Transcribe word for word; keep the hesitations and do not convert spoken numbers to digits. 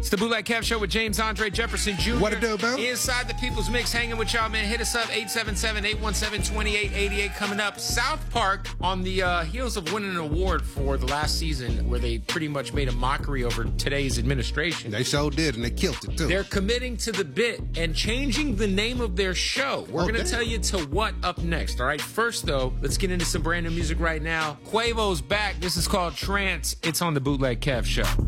It's the Bootleg Kev Show with James Andre Jefferson Junior What it do, bro? Inside the People's Mix, hanging with y'all, man. Hit us up, eight seven seven, eight one seven, two eight eight eight. Coming up, South Park, on the uh, heels of winning an award for the last season where they pretty much made a mockery over today's administration. They sure did, and they killed it, too. They're committing to the bit and changing the name of their show. We're Oh, going to damn. tell you to what up next, all right? First, though, let's get into some brand new music right now. Quavo's back. This is called Trance. It's on the Bootleg Kev Show.